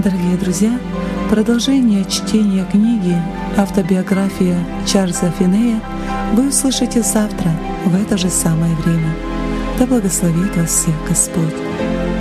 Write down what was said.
Дорогие друзья, продолжение чтения книги «Автобиография Чарльза Финнея» вы услышите завтра в это же самое время. Да благословит вас всех Господь!